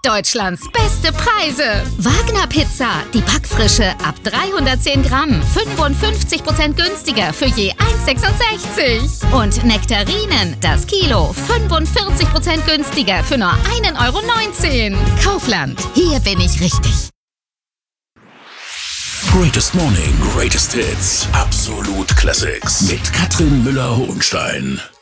Deutschlands beste Preise. Wagner Pizza, die Backfrische ab 310 Gramm, 55% günstiger für je 1,66. Und Nektarinen, das Kilo, 45% günstiger für nur 1,19 €. Kaufland, hier bin ich richtig. Greatest Morning, Greatest Hits. Absolut Classics. Mit Katrin Müller-Hohenstein.